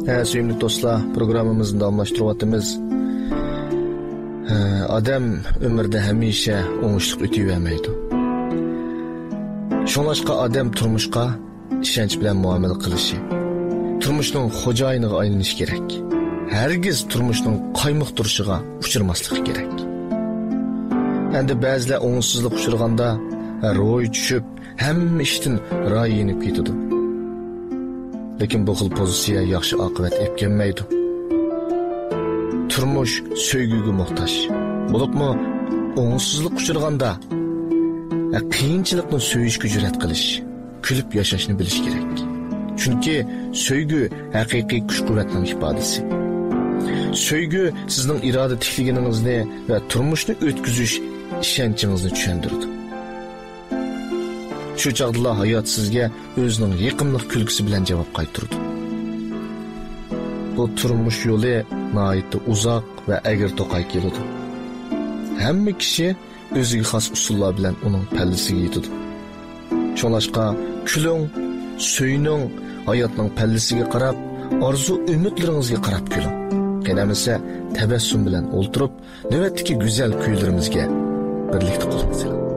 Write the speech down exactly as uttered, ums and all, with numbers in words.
Ha, sevimli dostlar, programımızı davamlaştırıyatımız. Adam ömürde hamisha oңushliq o'tayvermaydi. Şoňlaşqa adam turmuşqa ishonch bilan muomala qilishi, turmushning xo'jayiniga aylanishi kerak. Hergiz turmushning qaymoq turishiga uchirmasligi kerak. Endi ba'zilar oңushsizlik uchirganda ro'y tushib, hamma ishdan ro'y yenib ketadi. Lekin bu xil pozitsiya yaxshi oqibat olib kelmaydi. Turmush söygüge muhtoj. Bo'libmi oңushsizlik uchirganda qiyinchilikni söýüşkə jur'at qilish, kulib yashashni bilish kerak. Chunki söygü haqiqiy kuch-quvvatning ifodasi. Söygü sizning iroda tikligingizni va turmushni o'tkazish ishonchingizni tushundirdi. Shu chaqda hayot sizga o'zining yiqimliq kulgisi bilan javob qaytardi. Bu turmush yo'li nihoyatda uzoq va agir to'qay keladi. Hamma kishi o'ziga xos usullar bilan uning pallasiga yetadi. Şoňlaşqa kuling, suyuning, hayotning pallasiga qarab, orzu umidlaringizga qarab kuling. Qanamasa tabassum bilan o'ltirib, navbatdagi go'zal kuylarimizga birlikda qolamiz.